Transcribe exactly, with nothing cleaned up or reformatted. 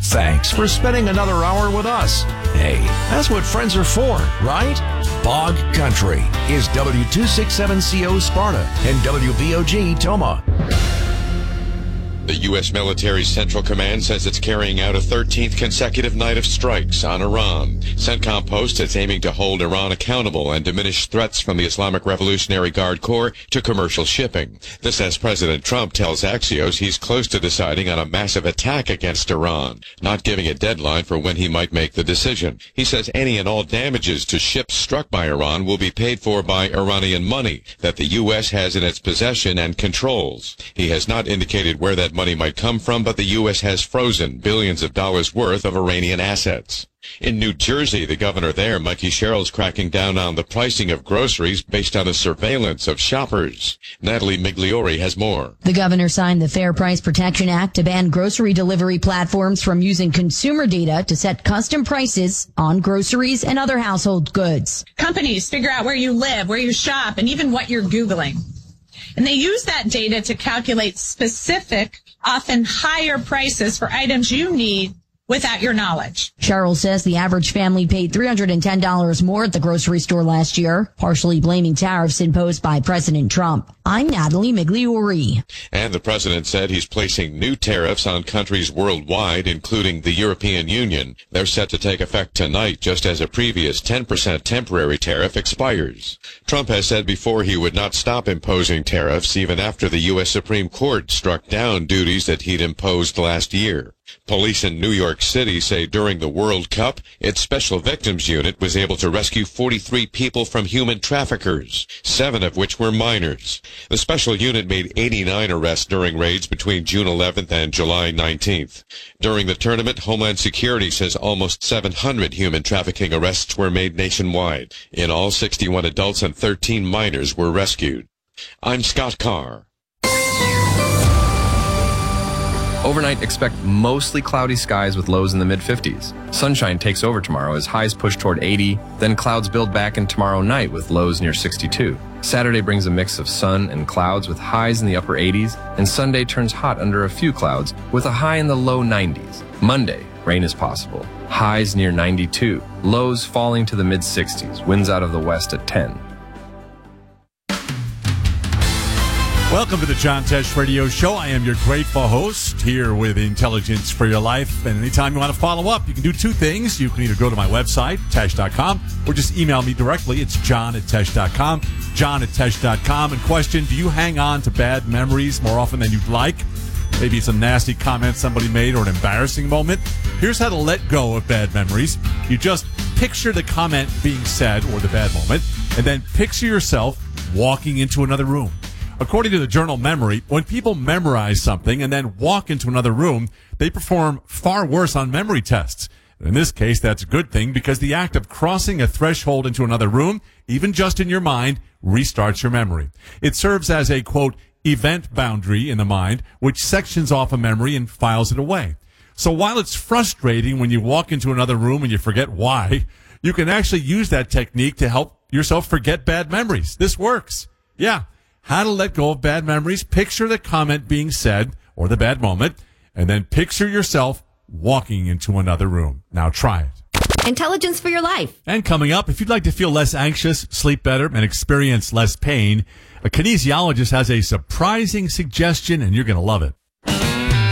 Thanks for spending another hour with us. Hey, that's what friends are for, right? Bog Country is W two sixty-seven C O Sparta and W B O G Toma. The U S military Central Command says it's carrying out a thirteenth consecutive night of strikes on Iran. CENTCOM posts it's aiming to hold Iran accountable and diminish threats from the Islamic Revolutionary Guard Corps to commercial shipping. This as President Trump tells Axios he's close to deciding on a massive attack against Iran, not giving a deadline for when he might make the decision. He says any and all damages to ships struck by Iran will be paid for by Iranian money that the U S has in its possession and controls. He has not indicated where that money might come from, but the U S has frozen billions of dollars worth of Iranian assets. In New Jersey, the governor there, Mikey Sherrill's cracking down on the pricing of groceries based on a surveillance of shoppers. Natalie Migliori has more. The governor signed the Fair Price Protection Act to ban grocery delivery platforms from using consumer data to set custom prices on groceries and other household goods. Companies figure out where you live, where you shop, and even what you're Googling. And they use that data to calculate specific, often higher prices for items you need without your knowledge. Cheryl says the average family paid three hundred ten dollars more at the grocery store last year, partially blaming tariffs imposed by President Trump. I'm Natalie Migliori. And the president said he's placing new tariffs on countries worldwide, including the European Union. They're set to take effect tonight, just as a previous ten percent temporary tariff expires. Trump has said before he would not stop imposing tariffs even after the U S Supreme Court struck down duties that he'd imposed last year. Police in New York City say during the World Cup, its Special Victims Unit was able to rescue forty-three people from human traffickers, seven of which were minors. The Special Unit made eighty-nine arrests during raids between June eleventh and July nineteenth. During the tournament, Homeland Security says almost seven hundred human trafficking arrests were made nationwide. In all, sixty-one adults and thirteen minors were rescued. I'm Scott Carr. Overnight, expect mostly cloudy skies with lows in the mid fifties. Sunshine takes over tomorrow as highs push toward eighty, then clouds build back in tomorrow night with lows near sixty-two. Saturday brings a mix of sun and clouds with highs in the upper eighties, and Sunday turns hot under a few clouds with a high in the low nineties. Monday, rain is possible. Highs near ninety-two, lows falling to the mid sixties, winds out of the west at ten. Welcome to the John Tesh Radio Show. I am your grateful host here with Intelligence for Your Life. And anytime you want to follow up, you can do two things. You can either go to my website, tesh dot com, or just email me directly. It's john at tesh dot com, john at tesh dot com. And question, do you hang on to bad memories more often than you'd like? Maybe it's a nasty comment somebody made or an embarrassing moment. Here's how to let go of bad memories. You just picture the comment being said or the bad moment, and then picture yourself walking into another room. According to the journal Memory, when people memorize something and then walk into another room, they perform far worse on memory tests. In this case, that's a good thing because the act of crossing a threshold into another room, even just in your mind, restarts your memory. It serves as a, quote, event boundary in the mind, which sections off a memory and files it away. So while it's frustrating when you walk into another room and you forget why, you can actually use that technique to help yourself forget bad memories. This works. Yeah. How to let go of bad memories. Picture the comment being said or the bad moment, and then picture yourself walking into another room. Now try it. Intelligence for Your Life. And coming up, if you'd like to feel less anxious, sleep better, and experience less pain, a kinesiologist has a surprising suggestion, and you're going to love it.